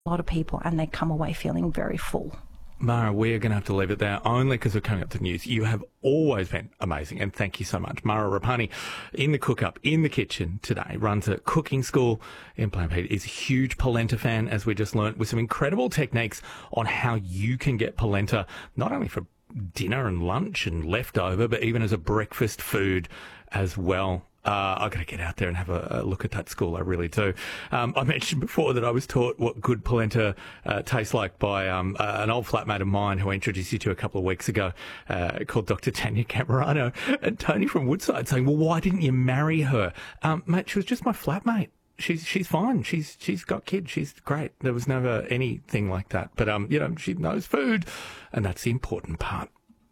a lot of people, and they come away feeling very full. Mara, we're going to have to leave it there only because we're coming up to the news. You have always been amazing, and thank you so much. Mara Rapani in the cook-up, in the kitchen today, runs a cooking school in Plainpede, is a huge polenta fan, as we just learnt, with some incredible techniques on how you can get polenta, not only for dinner and lunch and leftover, but even as a breakfast food as well. I've got to get out there and have a look at that school. I really do. I mentioned before that I was taught what good polenta tastes like by an old flatmate of mine who I introduced you to a couple of weeks ago, called Dr. Tanya Camerano. And Tony from Woodside saying, well, why didn't you marry her? Mate, she was just my flatmate. She's fine. She's got kids. She's great. There was never anything like that. But, she knows food, and that's the important part.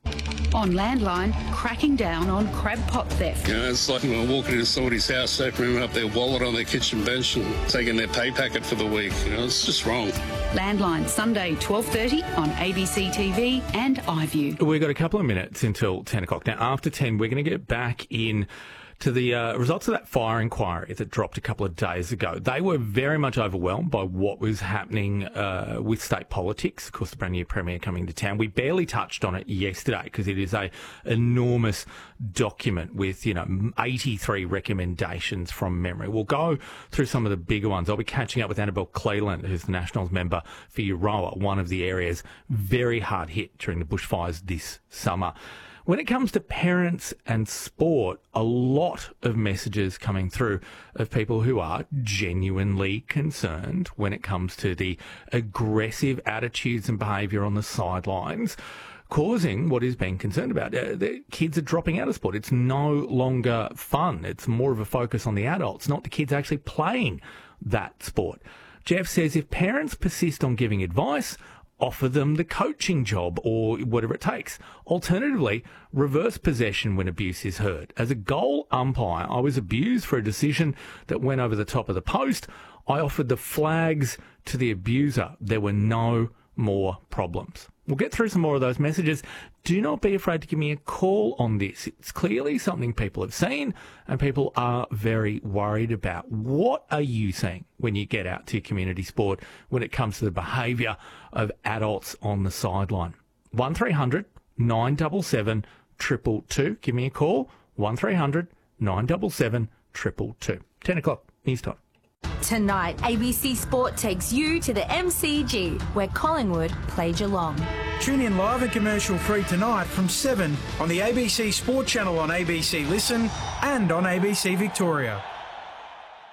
On Landline, cracking down on crab pot theft. It's like when we're walking into somebody's house, opening up their wallet on their kitchen bench and taking their pay packet for the week. It's just wrong. Landline, Sunday, 12:30 on ABC TV and iView. We've got a couple of minutes until 10 o'clock. Now, after 10, we're going to get back in to the results of that fire inquiry that dropped a couple of days ago. They were very much overwhelmed by what was happening with state politics. Of course, the brand new Premier coming to town. We barely touched on it yesterday because it is a enormous document with, 83 recommendations from memory. We'll go through some of the bigger ones. I'll be catching up with Annabelle Cleland, who's the Nationals member for Euroa, one of the areas very hard hit during the bushfires this summer. When it comes to parents and sport, a lot of messages coming through of people who are genuinely concerned when it comes to the aggressive attitudes and behaviour on the sidelines, causing what is being concerned about. The kids are dropping out of sport. It's no longer fun. It's more of a focus on the adults, not the kids actually playing that sport. Jeff says if parents persist on giving advice, offer them the coaching job or whatever it takes. Alternatively, reverse possession when abuse is heard. As a goal umpire, I was abused for a decision that went over the top of the post. I offered the flags to the abuser. There were no more problems. We'll get through some more of those messages. Do not be afraid to give me a call on this. It's clearly something people have seen and people are very worried about. What are you seeing when you get out to your community sport when it comes to the behaviour of adults on the sideline? 1300 977 222. Give me a call. 1300 977 222. 10 o'clock, news time. Tonight, ABC Sport takes you to the MCG, where Collingwood play Geelong. Tune in live and commercial-free tonight from 7 on the ABC Sport channel on ABC Listen and on ABC Victoria.